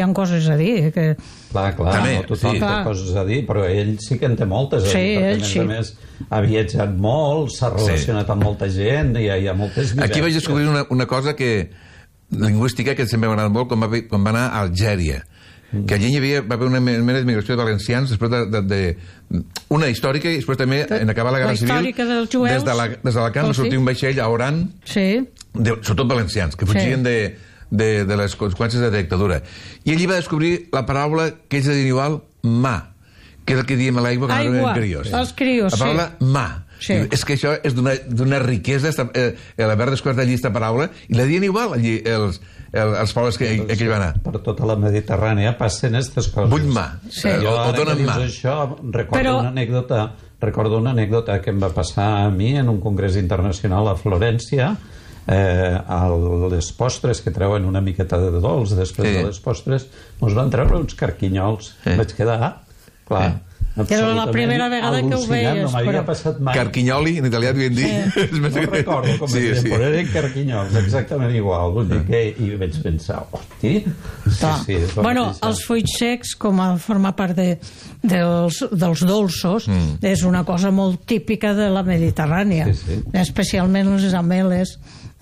ha coses a dir. Clar, tothom té coses a dir, però ell sí que en té moltes. Sí, a més, ha viatjat molt, s'ha relacionat amb molta gent, hi ha moltes vivències. Aquí vaig descobrir una cosa lingüística que sempre m'ha agradat molt, quan va anar a Algèria. Que allí va haver una mena d'immigració de valencians després una històrica i després també en acabar la Guerra Civil. La històrica dels jueus. Des d'Alacant va sortir un vaixell a Oran, sobretot valencians, que fugien de les conseqüències de la dictadura. I allí va descobrir la paraula que ells deien igual, ma, que és el que diem a l'aigua quan eren crios. Els crios, la paraula ma. Sí. És que això és d'una riquesa, l'haver descobert allí aquesta paraula, i la dient igual allí els pobles que ell va anar. Per tota la Mediterrània passen aquestes coses. Vull mà, o donen mà. Això, recordo una anècdota que em va passar a mi en un congrés internacional a Florència. Les postres que treuen una miqueta de dolç, després de les postres ens van treure uns carquinyols. Vaig quedar, clar, era la primera vegada que ho veies. No m'havia passat mai. Carquinyoli, en italià devien dir. No recordo com es deia, però eren carquinyols, exactament igual. I vaig pensar, hosti... Bueno, els fruits secs, com a formar part dels dolços, és una cosa molt típica de la Mediterrània, especialment les ameles.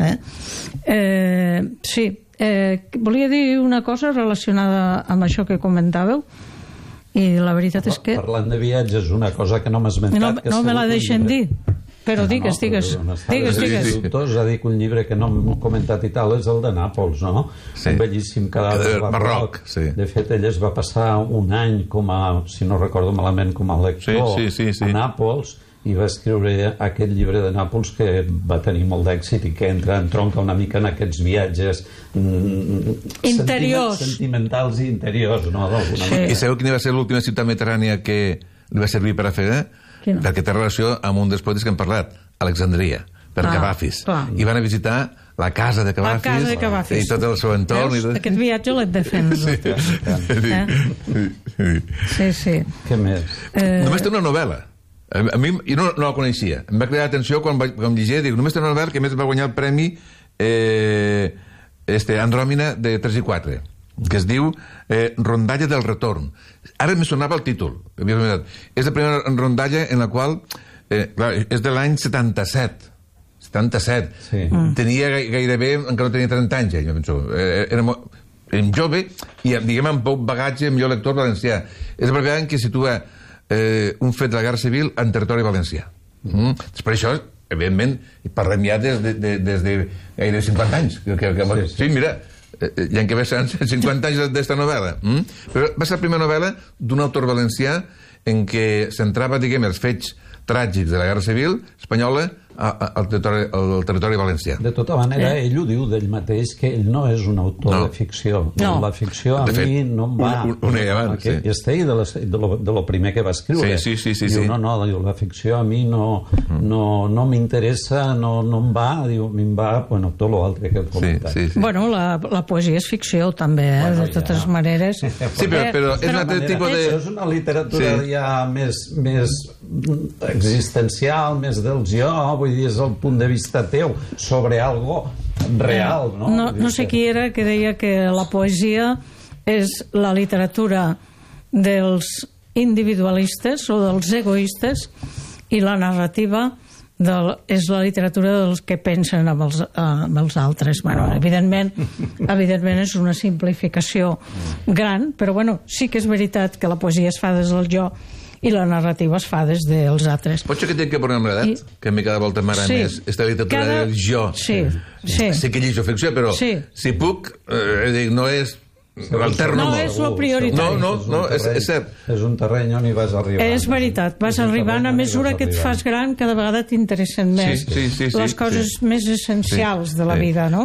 Sí, volia dir una cosa relacionada amb això que comentàveu, i la veritat és que... Parlant de viatges, una cosa que no m'has esmentat... No me la deixen dir, però digues. Ha dit que un llibre que no hem comentat i tal és el de Nàpols, no? Un bellíssim cadàver barroc. De fet, ell es va passar un any com a, si no recordo malament, com a lector a Nàpols, i va escriure aquest llibre de Nàpols que va tenir molt d'èxit i que entronca una mica en aquests viatges interiors, sentimentals i interiors, no? I sabeu quina va ser l'última ciutat mediterrània que li va servir per a fer? Perquè té relació amb un dels poetes que hem parlat, Alexandria, per Cavafis. I van a visitar la casa de Cavafis i tot el seu entorn. Aquest viatge l'hem de fer nosaltres. Sí. Què més? Només té una novel·la. A mi, jo no la coneixia. Em va cridar l'atenció quan llegia, dic, només té una novel·la que a més va guanyar el premi Andròmina de 3 i 4, que es diu Rondalla del retorn. Ara me sonava el títol. És la primera rondalla en la qual, és de l'any 77. Tenia gairebé, encara no tenia 30 anys, jo penso. Era jove i, diguem, amb poc bagatge, millor lector valencià. És la primera en què situa un fet de la Guerra Civil en territori valencià. Per això, evidentment, parlem ja des de gairebé 50 anys. Sí, mira, ja en què veuen 50 anys d'esta novel·la. Però va ser la primera novel·la d'un autor valencià en què centrava, diguem, els fets tràgics de la Guerra Civil espanyola al territori valencià. De tota manera, ell ho diu d'ell mateix, que ell no és un autor de ficció. La ficció a mi no em va... De lo primer que va escriure. Diu, no, la ficció a mi no m'interessa, no em va, diu, em va, bueno, tot l'altre que he comentat. Bueno, la poesia és ficció, també, de totes maneres. Sí, però és un altre tipus de... És una literatura ja més existencial, més del jo, vull dir, és el punt de vista teu sobre algo real, no? No sé qui era que deia que la poesia és la literatura dels individualistes o dels egoistes i la narrativa és la literatura dels que pensen amb els altres. Bueno, evidentment és una simplificació gran, però bueno, sí que és veritat que la poesia es fa des del jo i la narrativa es fa des dels altres. Pot ser que tinc que posar amb l'edat? Que a mi cada volta m'agrada més aquesta literatura del jo. Sé que llegeixo ficció, però si puc, no és l'alterno. No és la prioritat. No, és cert. És un terreny on hi vas arribant. És veritat, vas arribant a mesura que et fas gran, cada vegada t'interessen més les coses més essencials de la vida, no?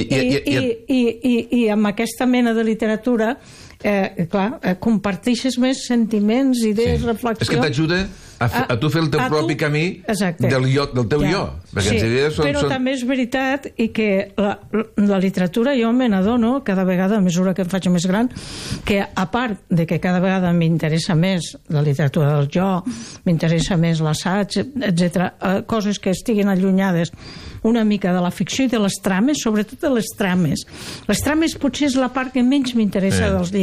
I amb aquesta mena de literatura comparteixes més sentiments, idees, reflexions. És que t'ajuda a tu fer el teu propi camí del teu jo. Però també és veritat i que la literatura, jo me n'adono cada vegada, a mesura que em faig més gran, que a part de que cada vegada m'interessa més la literatura del jo, m'interessa més l'assaig, etc., coses que estiguin allunyades una mica de la ficció i de les trames, sobretot de les trames. Les trames potser és la part que menys m'interessa dels llibres.